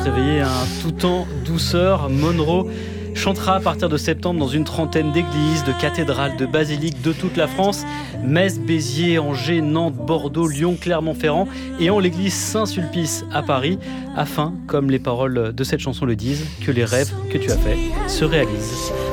Réveillé tout en douceur, Monroe chantera à partir de septembre dans une trentaine d'églises, de cathédrales, de basiliques de toute la France. Metz, Béziers, Angers, Nantes, Bordeaux, Lyon, Clermont-Ferrand et en l'église Saint-Sulpice à Paris, afin, comme les paroles de cette chanson le disent, que les rêves que tu as faits se réalisent.